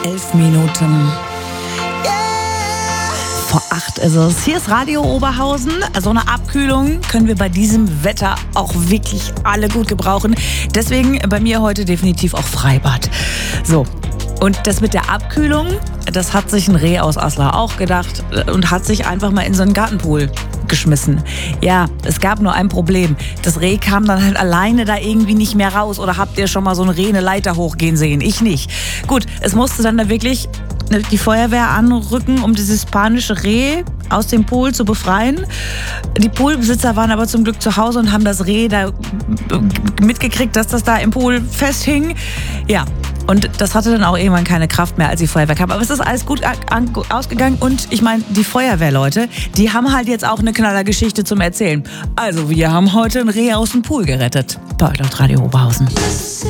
11 Minuten. Vor 8 ist es. Hier ist Radio Oberhausen. So eine Abkühlung können wir bei diesem Wetter auch wirklich alle gut gebrauchen. Deswegen bei mir heute definitiv auch Freibad. So, und das mit der Abkühlung, das hat sich ein Reh aus Aslar auch gedacht und hat sich einfach mal in so einen Gartenpool geschmissen. Ja, es gab nur ein Problem. Das Reh kam dann halt alleine da irgendwie nicht mehr raus. Oder habt ihr schon mal so ein Reh eine Leiter hochgehen sehen? Ich nicht. Gut, es musste dann da wirklich die Feuerwehr anrücken, um dieses panische Reh aus dem Pool zu befreien. Die Poolbesitzer waren aber zum Glück zu Hause und haben das Reh da mitgekriegt, dass das da im Pool festhing. Ja, und das hatte dann auch irgendwann keine Kraft mehr, als die Feuerwehr kam. Aber es ist alles gut ausgegangen. Und ich meine, die Feuerwehrleute, die haben halt jetzt auch eine Knallergeschichte zum Erzählen. Also, wir haben heute ein Reh aus dem Pool gerettet. Bei Radio Oberhausen.